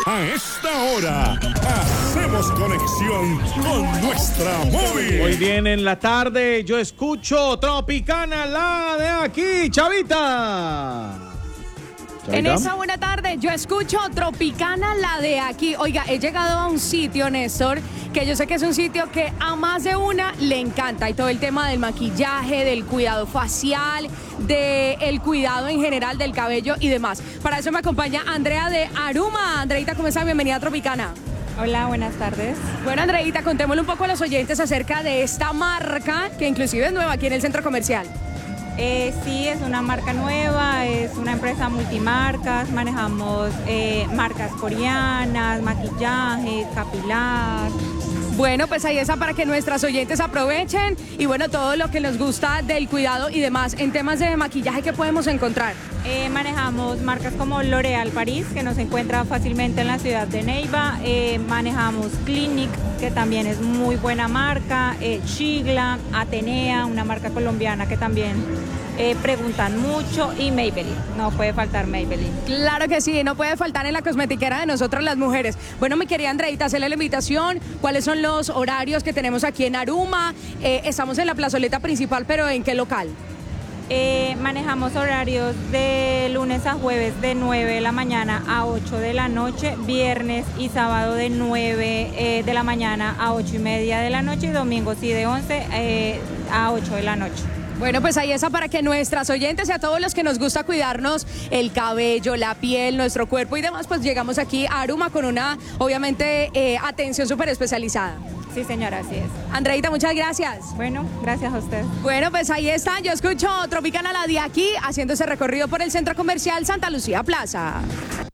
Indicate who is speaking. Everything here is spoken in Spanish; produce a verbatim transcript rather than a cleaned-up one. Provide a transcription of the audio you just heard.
Speaker 1: A esta hora, hacemos conexión con nuestra móvil.
Speaker 2: Hoy viene en la tarde, yo escucho Tropicana, la de aquí, Chavita.
Speaker 3: ¿Chavita? En esa buena tarde, yo escucho Tropicana, la de aquí. Oiga, he llegado a un sitio, Néstor, que yo sé que es un sitio que a más de una le encanta. Y todo el tema del maquillaje, del cuidado facial, del cuidado en general del cabello y demás. Para eso me acompaña Andrea de Aruma. Andreita, ¿cómo está? Bienvenida a Tropicana.
Speaker 4: Hola, buenas tardes.
Speaker 3: Bueno, Andreita, contémosle un poco a los oyentes acerca de esta marca, que inclusive es nueva aquí en el centro comercial.
Speaker 4: Eh, sí, es una marca nueva, es una empresa multimarcas, manejamos eh, marcas coreanas, maquillaje, capilar.
Speaker 3: Bueno, pues ahí está para que nuestras oyentes aprovechen y bueno, todo lo que nos gusta del cuidado y demás. En temas de maquillaje, ¿qué podemos encontrar?
Speaker 4: Eh, manejamos marcas como L'Oréal París, que nos encuentra fácilmente en la ciudad de Neiva. Eh, manejamos Clinique, que también es muy buena marca. Eh, Sigla, Atenea, una marca colombiana que también eh, preguntan mucho. Y Maybelline, no puede faltar Maybelline.
Speaker 3: Claro que sí, no puede faltar en la cosmetiquera de nosotras las mujeres. Bueno, mi querida Andreita, hacerle la invitación. ¿Cuáles son los horarios que tenemos aquí en Aruma? Eh, estamos en la plazoleta principal, pero ¿en qué local?
Speaker 4: Eh, manejamos horarios de lunes a jueves de nueve de la mañana a ocho de la noche, viernes y sábado de nueve eh, de la mañana a ocho y media de la noche y domingos sí de once eh, a ocho de la noche.
Speaker 3: Bueno, pues ahí está para que nuestras oyentes y a todos los que nos gusta cuidarnos el cabello, la piel, nuestro cuerpo y demás, pues llegamos aquí a Aruma con una, obviamente, eh, atención súper especializada.
Speaker 4: Sí, señora, así es.
Speaker 3: Andreita, muchas gracias.
Speaker 4: Bueno, gracias a usted.
Speaker 3: Bueno, pues ahí está. Yo escucho Tropicana, la de aquí, haciendo ese recorrido por el Centro Comercial Santa Lucía Plaza.